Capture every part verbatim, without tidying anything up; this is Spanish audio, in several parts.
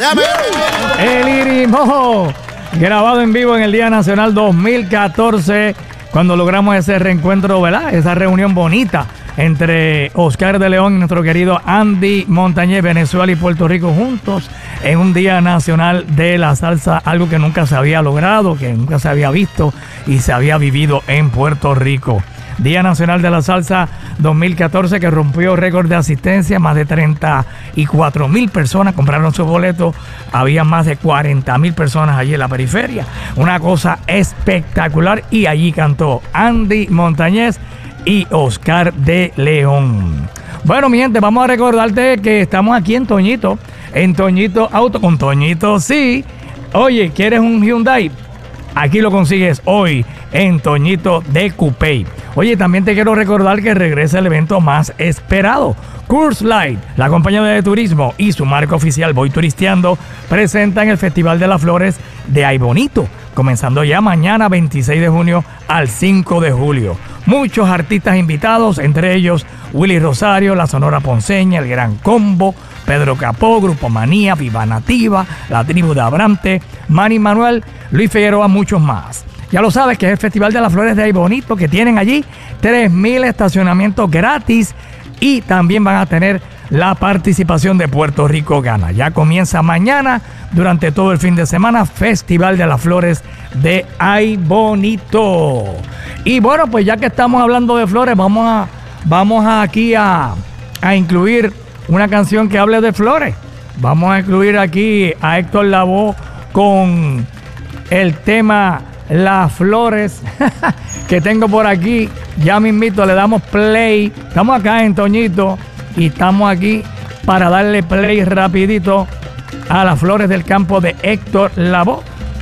El Irimojo, grabado en vivo en el Día Nacional dos mil catorce, cuando logramos ese reencuentro, ¿verdad? Esa reunión bonita entre Oscar de León y nuestro querido Andy Montañez, Venezuela y Puerto Rico juntos en un Día Nacional de la Salsa, algo que nunca se había logrado, que nunca se había visto y se había vivido en Puerto Rico. Día Nacional de la Salsa dos mil catorce, que rompió récord de asistencia. Más de treinta y cuatro mil personas compraron sus boletos. Había más de cuarenta mil personas allí en la periferia. Una cosa espectacular. Y allí cantó Andy Montañez y Oscar de León. Bueno, mi gente, vamos a recordarte que estamos aquí en Toñito, en Toñito Auto, con Toñito sí. Oye, ¿quieres un Hyundai? Aquí lo consigues hoy en Toñito de Coupé. Oye, también te quiero recordar que regresa el evento más esperado. Coors Light, la compañía de turismo y su marca oficial Voy Turisteando presentan el Festival de las Flores de Ay Bonito, comenzando ya mañana veintiséis de junio al cinco de julio. Muchos artistas invitados, entre ellos Willy Rosario, la Sonora Ponceña, el Gran Combo, Pedro Capó, Grupo Manía, Viva Nativa, la Tribu de Abrante, Manny Manuel, Luis Figueroa, muchos más. Ya lo sabes que es el Festival de las Flores de Ay Bonito, que tienen allí tres mil estacionamientos gratis y también van a tener la participación de Puerto Rico Gana. Ya comienza mañana, durante todo el fin de semana, Festival de las Flores de Ay Bonito. Y bueno, pues ya que estamos hablando de flores, vamos a vamos a aquí a, a incluir una canción que hable de flores. Vamos a incluir aquí a Héctor Lavoe con el tema Las Flores que tengo por aquí. Ya mismito le damos play. Estamos acá en Toñito y estamos aquí para darle play rapidito a Las Flores del Campo de Héctor Lavoe.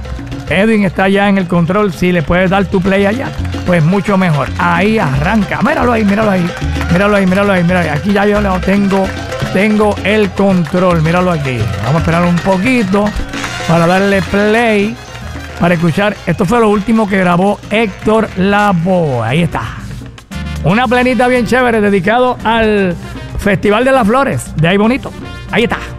Edwin está allá en el control. Si le puedes dar tu play allá, pues mucho mejor. Ahí arranca. Míralo ahí, míralo ahí. Míralo ahí, míralo ahí, míralo ahí. Aquí ya yo lo tengo, tengo el control. Míralo aquí. Vamos a esperar un poquito para darle play, para escuchar. Esto fue lo último que grabó Héctor Lavoe. Ahí está. Una planita bien chévere dedicado al Festival de las Flores de Ay Bonito. Ahí está.